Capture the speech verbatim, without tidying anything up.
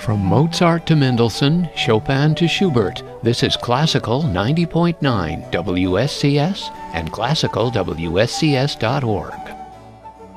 From Mozart to Mendelssohn, Chopin to Schubert, this is Classical ninety point nine W S C S and classical W S C S dot org.